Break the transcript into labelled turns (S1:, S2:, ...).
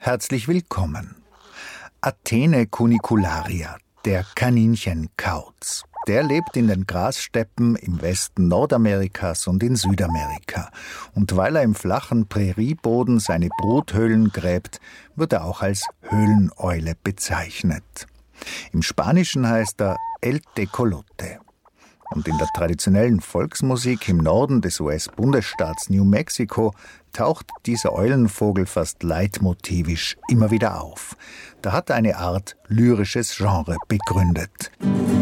S1: Herzlich willkommen. Athene cunicularia, der Kaninchenkauz. Der lebt in den Grassteppen im Westen Nordamerikas und in Südamerika. Und weil er im flachen Prärieboden seine Bruthöhlen gräbt, wird er auch als Höhleneule bezeichnet. Im Spanischen heißt er El Tecolote. Und in der traditionellen Volksmusik im Norden des US-Bundesstaats New Mexico taucht dieser Eulenvogel fast leitmotivisch immer wieder auf. Da hat er eine Art lyrisches Genre begründet.